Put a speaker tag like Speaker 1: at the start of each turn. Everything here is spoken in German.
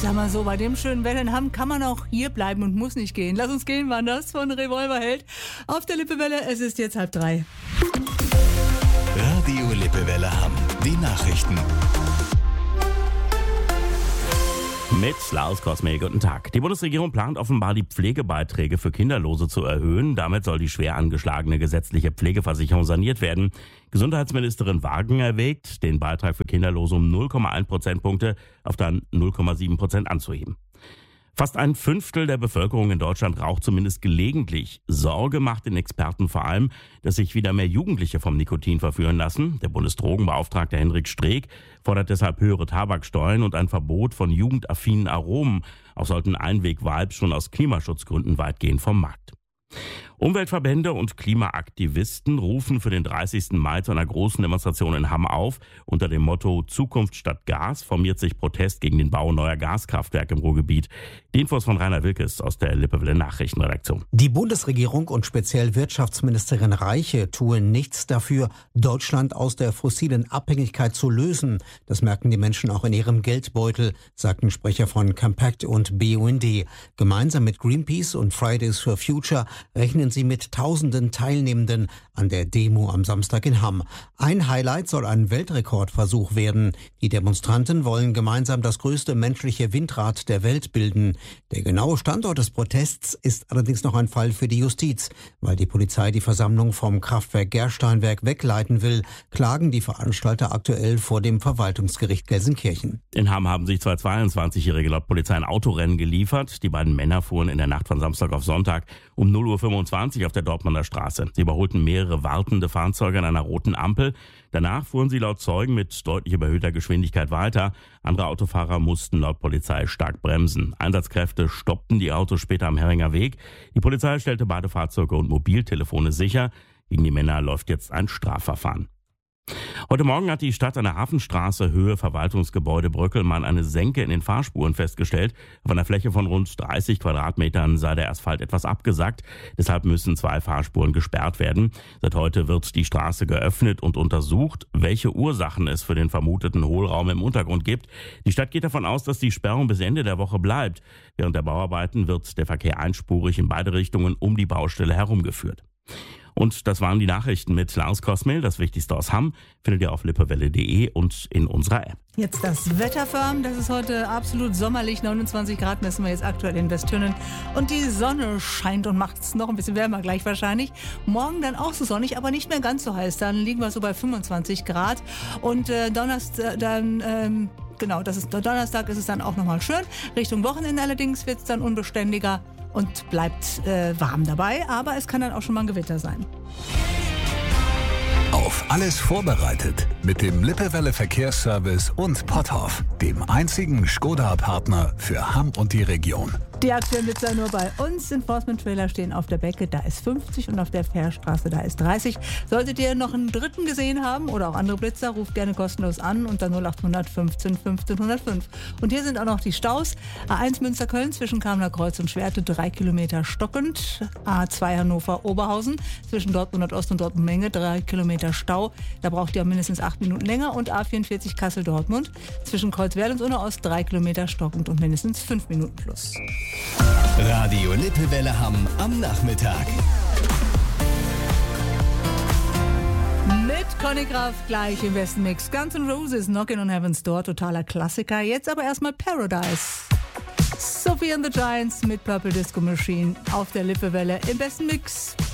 Speaker 1: sag mal so, bei dem schönen Wetter in Hamm kann man auch hier bleiben und muss nicht gehen. Lass uns gehen, waren das von Revolverheld auf der Lippewelle. Es ist jetzt 2:30.
Speaker 2: Radio Lippewelle Hamm. Die Nachrichten.
Speaker 3: Mit Lars Kosmel, guten Tag. Die Bundesregierung plant offenbar, die Pflegebeiträge für Kinderlose zu erhöhen. Damit soll die schwer angeschlagene gesetzliche Pflegeversicherung saniert werden. Gesundheitsministerin Wagen erwägt, den Beitrag für Kinderlose um 0,1 Prozentpunkte auf dann 0,7% anzuheben. Fast ein Fünftel der Bevölkerung in Deutschland raucht zumindest gelegentlich. Sorge macht den Experten vor allem, dass sich wieder mehr Jugendliche vom Nikotin verführen lassen. Der Bundesdrogenbeauftragte Henrik Streeck fordert deshalb höhere Tabaksteuern und ein Verbot von jugendaffinen Aromen. Auch sollten Einweg-Vapes schon aus Klimaschutzgründen weitgehend vom Markt. Umweltverbände und Klimaaktivisten rufen für den 30. Mai zu einer großen Demonstration in Hamm auf. Unter dem Motto Zukunft statt Gas formiert sich Protest gegen den Bau neuer Gaskraftwerke im Ruhrgebiet. Die Infos von Rainer Wilkes aus der Lippewelle Nachrichtenredaktion.
Speaker 4: Die Bundesregierung und speziell Wirtschaftsministerin Reiche tun nichts dafür, Deutschland aus der fossilen Abhängigkeit zu lösen. Das merken die Menschen auch in ihrem Geldbeutel, sagten Sprecher von Compact und BUND. Gemeinsam mit Greenpeace und Fridays for Future rechnen sie mit tausenden Teilnehmenden an der Demo am Samstag in Hamm. Ein Highlight soll ein Weltrekordversuch werden. Die Demonstranten wollen gemeinsam das größte menschliche Windrad der Welt bilden. Der genaue Standort des Protests ist allerdings noch ein Fall für die Justiz. Weil die Polizei die Versammlung vom Kraftwerk Gersteinwerk wegleiten will, klagen die Veranstalter aktuell vor dem Verwaltungsgericht Gelsenkirchen.
Speaker 3: In Hamm haben sich zwei 22-Jährige laut Polizei ein Autorennen geliefert. Die beiden Männer fuhren in der Nacht von Samstag auf Sonntag um 0:25 Uhr auf der Dortmunder Straße. Sie überholten mehrere wartende Fahrzeuge an einer roten Ampel. Danach fuhren sie laut Zeugen mit deutlich überhöhter Geschwindigkeit weiter. Andere Autofahrer mussten laut Polizei stark bremsen. Einsatzkräfte stoppten die Autos später am Herringer Weg. Die Polizei stellte beide Fahrzeuge und Mobiltelefone sicher. Gegen die Männer läuft jetzt ein Strafverfahren. Heute Morgen hat die Stadt an der Hafenstraße Höhe Verwaltungsgebäude Bröckelmann eine Senke in den Fahrspuren festgestellt. Auf einer Fläche von rund 30 Quadratmetern sei der Asphalt etwas abgesackt. Deshalb müssen 2 Fahrspuren gesperrt werden. Seit heute wird die Straße geöffnet und untersucht, welche Ursachen es für den vermuteten Hohlraum im Untergrund gibt. Die Stadt geht davon aus, dass die Sperrung bis Ende der Woche bleibt. Während der Bauarbeiten wird der Verkehr einspurig in beide Richtungen um die Baustelle herumgeführt. Und das waren die Nachrichten mit Lars Kosmel. Das Wichtigste aus Hamm findet ihr auf lippewelle.de und in unserer App.
Speaker 1: Jetzt das Wetter für Hamm. Das ist heute absolut sommerlich. 29 Grad messen wir jetzt aktuell in Westtünnen. Und die Sonne scheint und macht es noch ein bisschen wärmer gleich wahrscheinlich. Morgen dann auch so sonnig, aber nicht mehr ganz so heiß. Dann liegen wir so bei 25 Grad. Und Donnerstag ist es dann auch nochmal schön. Richtung Wochenende allerdings wird es dann unbeständiger und bleibt warm dabei. Aber es kann dann auch schon mal ein Gewitter sein.
Speaker 2: Auf alles vorbereitet mit dem Lippewelle Verkehrsservice und Potthoff, dem einzigen Skoda-Partner für Hamm und die Region.
Speaker 1: Die aktuellen Blitzer nur bei uns. Enforcement-Trailer stehen auf der Becke, da ist 50 und auf der Fährstraße, da ist 30. Solltet ihr noch einen dritten gesehen haben oder auch andere Blitzer, ruft gerne kostenlos an unter 0800 15 15 105. Und hier sind auch noch die Staus. A1 Münster-Köln zwischen Kamener Kreuz und Schwerte 3 Kilometer stockend. A2 Hannover-Oberhausen zwischen Dortmund Nordost und Dortmund Menge 3 Kilometer Stau. Da braucht ihr mindestens 8 Minuten länger. Und A44 Kassel-Dortmund zwischen Kreuzwerl und Unna-Ost 3 Kilometer stockend und mindestens 5 Minuten plus.
Speaker 2: Radio Lippewelle Hamm am Nachmittag.
Speaker 1: Mit Conny Graf gleich im besten Mix. Guns N' Roses, Knockin' on Heaven's Door, totaler Klassiker. Jetzt aber erstmal Paradise. Sophie and the Giants mit Purple Disco Machine auf der Lippewelle im besten Mix.